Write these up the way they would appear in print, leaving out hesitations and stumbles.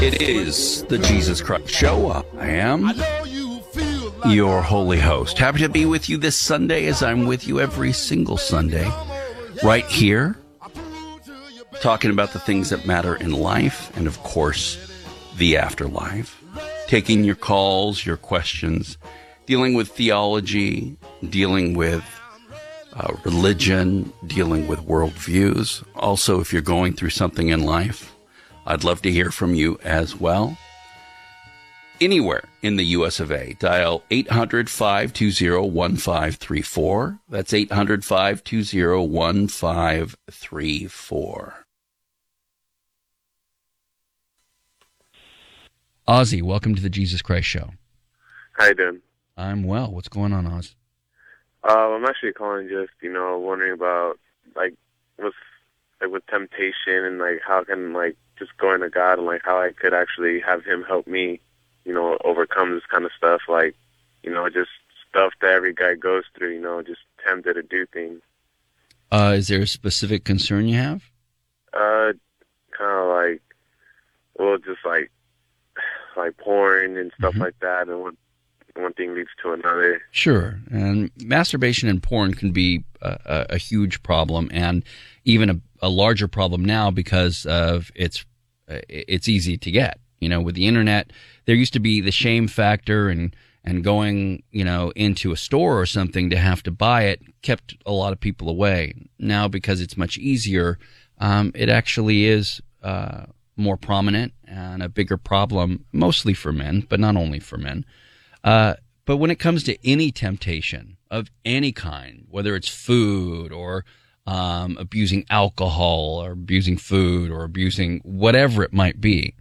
It is the Jesus Christ Show. I am your holy host. Happy to be with you this Sunday, as I'm with you every single Sunday, right here, talking about the things that matter in life and, of course, the afterlife. Taking your calls, your questions, dealing with theology, dealing with religion, dealing with worldviews. Also, if you're going through something in life, I'd love to hear from you as well. Anywhere in the U.S. of A, dial 800-520-1534. That's 800-520-1534. Ozzy, welcome to the Jesus Christ Show. How you doing? I'm well. What's going on, Oz? I'm actually calling just, wondering about, with temptation and, how can, just going to God and, how I could actually have Him help me, overcome this kind of stuff, just stuff that every guy goes through, just tempted to do things. Is there a specific concern you have? Kind of just porn and stuff like that, and one thing leads to another. Sure, and masturbation and porn can be a huge problem, and even a larger problem now because of it's easy to get. With the internet, there used to be the shame factor, and going into a store or something to have to buy it kept a lot of people away. Now, because it's much easier, it actually is more prominent and a bigger problem, mostly for men, but not only for men. But when it comes to any temptation of any kind, whether it's food or abusing alcohol or abusing food or abusing whatever it might be,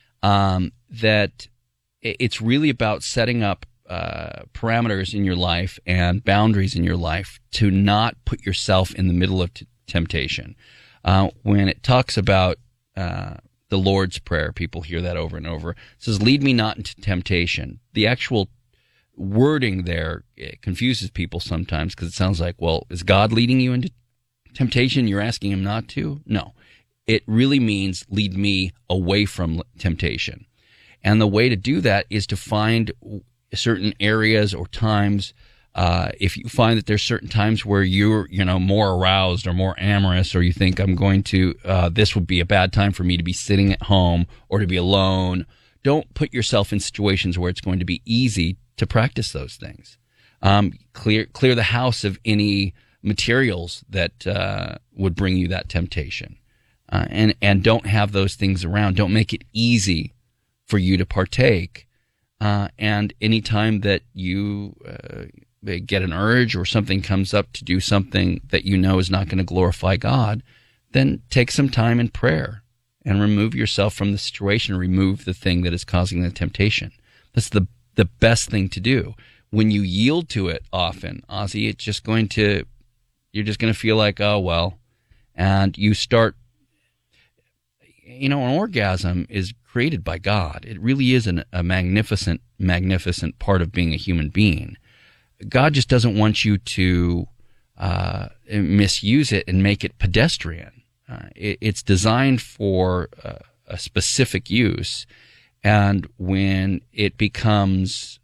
that it's really about setting up parameters in your life and boundaries in your life to not put yourself in the middle of temptation. When it talks about the Lord's Prayer, people hear that over and over. It says, "Lead me not into temptation." The actual wording there confuses people sometimes because it sounds like, well, is God leading you into temptation? You're asking Him not to? No. It really means lead me away from temptation. And the way to do that is to find certain areas or times. If you find that there's certain times where you're, more aroused or more amorous, or you think I'm going to, this would be a bad time for me to be sitting at home or to be alone, don't put yourself in situations where it's going to be easy to practice those things. Clear the house of any materials that would bring you that temptation, and don't have those things around. Don't make it easy for you to partake. And any time that you get an urge or something comes up to do something that is not going to glorify God, then take some time in prayer and remove yourself from the situation. Remove the thing that is causing the temptation. That's the best thing to do. When you yield to it often, Ozzy, you're just going to feel like, oh, well, and you start, an orgasm is created by God. It really is a magnificent, magnificent part of being a human being. God just doesn't want you to misuse it and make it pedestrian. It's designed for a specific use. And when it becomes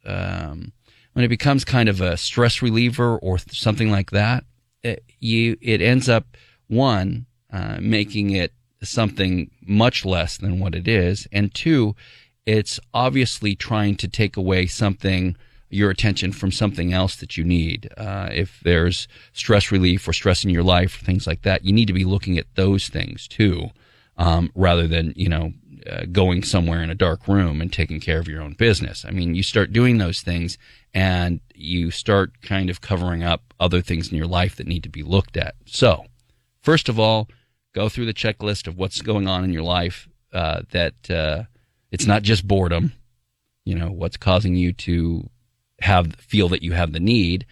kind of a stress reliever or something like that, it ends up making it something much less than what it is, and two, it's obviously trying to take away your attention from something else that you need. If there's stress relief or stress in your life, things like that, you need to be looking at those things too, rather than going somewhere in a dark room and taking care of your own business. I mean, you start doing those things and you start kind of covering up other things in your life that need to be looked at. So, first of all, go through the checklist of what's going on in your life, that it's not just boredom, what's causing you to feel that you have the need.